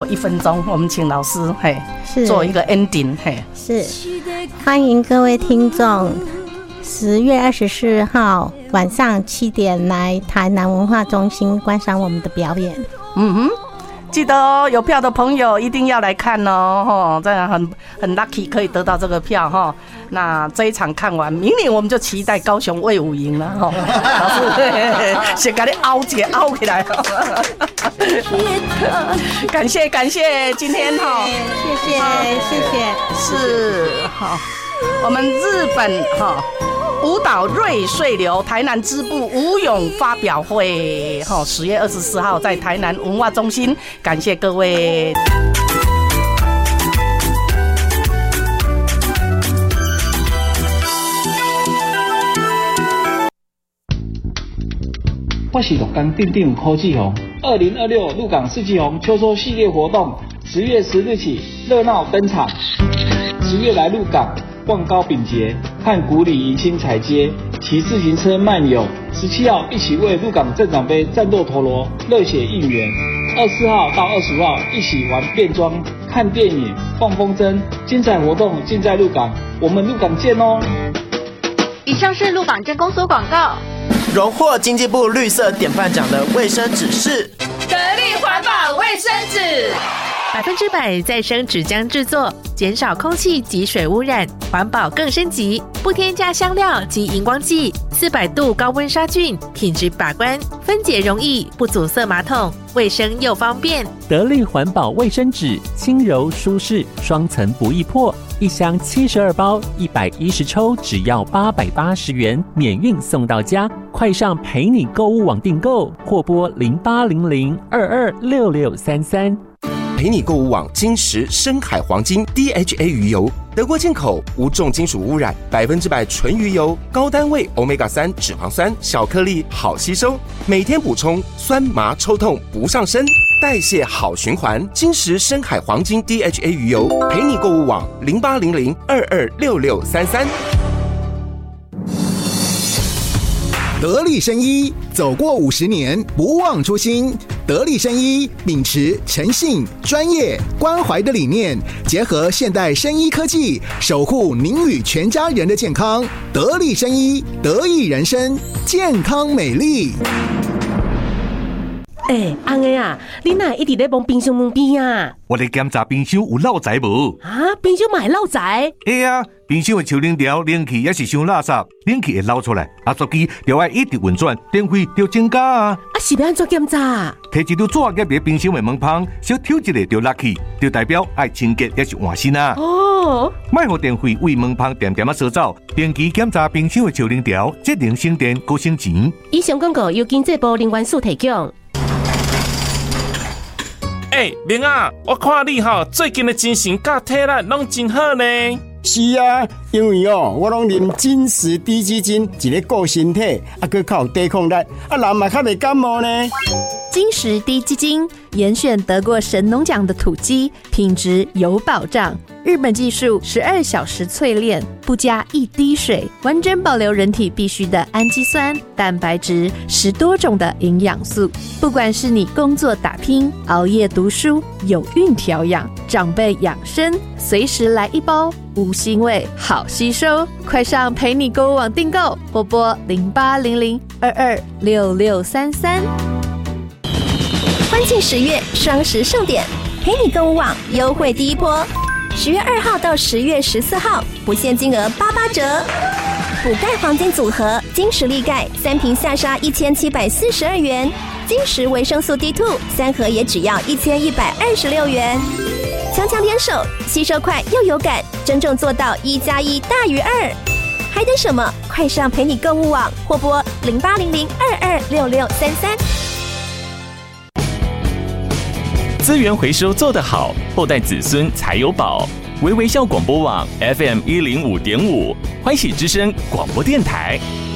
1分钟，我们请老师做一个 ending。 是，欢迎各位听众10月24号晚上7点来台南文化中心观赏我们的表演。 记得哦，有票的朋友一定要来看哦，这样很 lucky 可以得到这个票哈。那这一场看完，明年我们就期待高雄卫武营了哈。老师，先给你凹起来。感谢今天哈， 谢谢， 是好，我们日本哈。舞蹈瑞穗流台南支部舞咏发表会，10月24号在台南文化中心，感谢各位。 我是鹿港镇长柯志宏，2026鹿港四季红秋收系列活动10月10日起热闹登场，10月来鹿港。望高丙节，看古里迎新彩街，骑自行车漫游。17号一起为鹿港镇长杯战斗陀螺，热血应援。24号到25号一起玩变装、看电影、放风筝，精彩活动尽在鹿港，我们鹿港见哦！ 以上是鹿港镇公所广告。 荣获经济部绿色典范奖的卫生纸是得力环保卫生纸。 100%再生纸浆制作，减少空气及水污染，环保更升级。不添加香料及荧光剂，400度高温杀菌，品质把关，分解容易，不阻塞马桶，卫生又方便。 得力环保卫生纸，轻柔舒适，双层不易破，一箱72包，110抽，只要880元，免运送到家。快上陪你购物网订购，或拨0800226633。 陪你购物网金石深海黄金 DHA 鱼油，德国进口，无重金属污染，100%纯鱼油，高单位 Omega-3 脂肪酸，小颗粒好吸收，每天补充，酸麻抽痛不上身，代谢好循环。金石深海黄金 DHA 鱼油，陪你购物网0800226633。 得力生医，走过50年，不忘初心。得力生医秉持诚信、专业、关怀的理念，结合现代生医科技，守护您与全家人的健康。得力生医，得益人生，健康美丽。 安个啊，你哪一直在帮冰箱门边啊？ 我咧检查冰箱有漏财无？ 啊，冰箱嘛会漏财？ 冰箱的抽冷条冷气也是伤垃圾，冷气会漏出来，压缩机就要一直运转，电费就增加啊！ 是要安怎检查？ 摕一张纸夹在冰箱的门旁，小抽一个就落去，就代表爱清洁也是换新啊！莫互电费为门旁点点啊烧走，定期检查冰箱的抽冷条，节能省电，高省钱。 以上广告由经济部能源署提供。 明啊，我看你最近的精神甲体力拢真好呢。 是啊，因为我拢啉金石低基金，一个顾身体，佮靠抵抗力，人嘛较袂感冒呢。 金石低基金严选得过神农奖的土鸡，品质有保障。日本技术12小时淬炼，不加一滴水，完整保留人体必需的氨基酸、蛋白质，10多种的营养素。不管是你工作打拼、熬夜读书、有孕调养、长辈养生，随时来一包，无腥味，好吸收。快上陪你购物网订购，拨拨0800226633。 欢庆10月双十盛典，陪你购物网优惠第一波，10月2号到10月14号，不限金额88折。补钙黄金组合，金石力钙3瓶下杀1742元，金石维生素 D2 3盒也只要1126元。强强联手，吸收快又有感，真正做到1+1大于2。还等什么？快上陪你购物网，或拨0800226633。 资源回收做得好，后代子孙才有宝。微微笑广播网 FM105.5，欢喜之声广播电台。